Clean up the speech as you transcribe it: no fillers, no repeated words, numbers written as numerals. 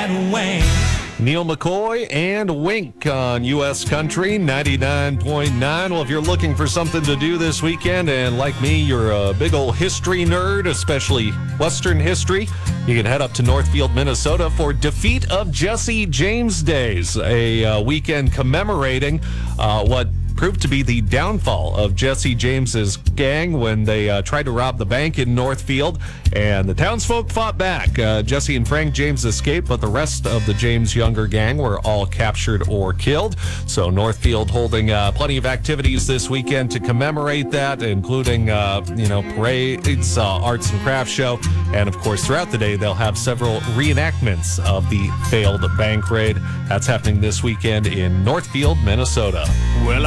and Wayne. Neil McCoy and Wink on U.S. Country 99.9. Well, if you're looking for something to do this weekend, and like me, you're a big old history nerd, especially Western history, you can head up to Northfield, Minnesota for Defeat of Jesse James Days, a weekend commemorating what proved to be the downfall of Jesse James's gang when they tried to rob the bank in Northfield, and the townsfolk fought back. Jesse and Frank James escaped, but the rest of the James Younger gang were all captured or killed. So Northfield holding plenty of activities this weekend to commemorate that, including parades, arts and crafts show, and of course throughout the day they'll have several reenactments of the failed bank raid. That's happening this weekend in Northfield, Minnesota. Well,